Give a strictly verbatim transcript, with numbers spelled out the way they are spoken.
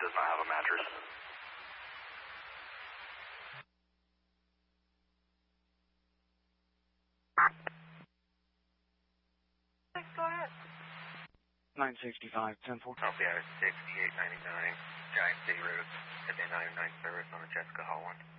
does not have a mattress. Go ahead. nine sixty-five, ten four. L P I sixty-eight ninety-nine, Giant City Road, at the nine nine service on the Jessica Hall one.